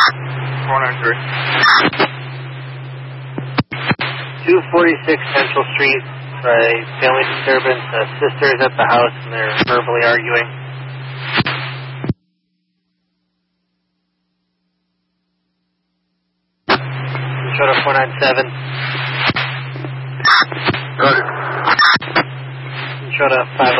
493. 246 Central Street, family disturbance. Sister's at the house and they're verbally arguing. Shut up 497. Roger. Shut up 5.